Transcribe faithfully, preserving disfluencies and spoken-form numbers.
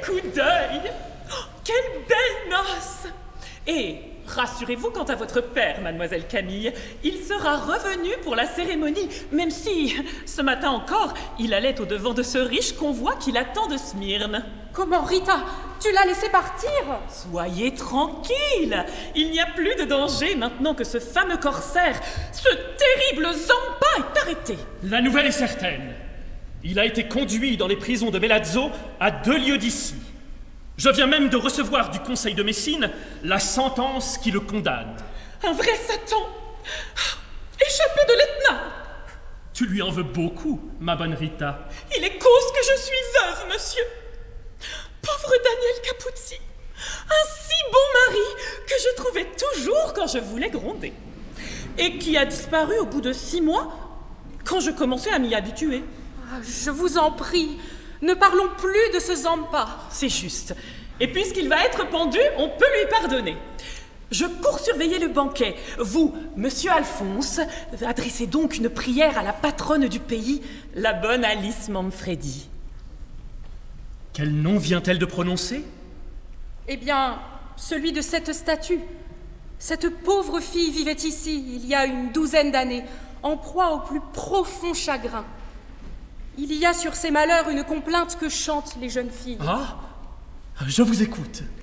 coup d'œil! Oh, quelle belle noce! Et rassurez-vous quant à votre père, mademoiselle Camille. Il sera revenu pour la cérémonie, même si, ce matin encore, il allait au-devant de ce riche convoi qui l'attend de Smyrne. Comment, Rita? Tu l'as laissé partir? Soyez tranquille. Il n'y a plus de danger maintenant que ce fameux corsaire, ce terrible Zampa, est arrêté. La nouvelle est certaine. Il a été conduit dans les prisons de Melazzo, à deux lieues d'ici. Je viens même de recevoir du Conseil de Messine la sentence qui le condamne. Un vrai Satan! Échappé de l'Etna! Tu lui en veux beaucoup, ma bonne Rita. Il est cause que je suis veuve, monsieur. Pauvre Daniel Capuzzi, un si bon mari que je trouvais toujours quand je voulais gronder. Et qui a disparu au bout de six mois, quand je commençais à m'y habituer. Ah, je vous en prie, ne parlons plus de ce Zampa. C'est juste. Et puisqu'il va être pendu, on peut lui pardonner. Je cours surveiller le banquet. Vous, monsieur Alphonse, adressez donc une prière à la patronne du pays, la bonne Alice Manfredi. Quel nom vient-elle de prononcer? Eh bien, celui de cette statue. Cette pauvre fille vivait ici, il y a une douzaine d'années, en proie au plus profond chagrin. Il y a sur ses malheurs une complainte que chantent les jeunes filles. Ah, je vous écoute.